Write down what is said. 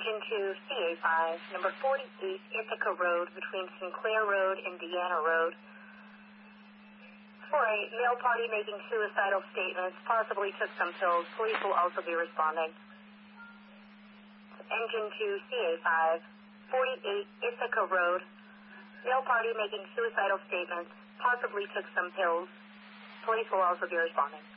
Engine 2 CA5, number 48 Ithaca Road between Sinclair Road and Deanna Road. For a male party making suicidal statements, possibly took some pills. Police will also be responding. Engine 2 CA5, 48 Ithaca Road. Male party making suicidal statements, possibly took some pills. Police will also be responding.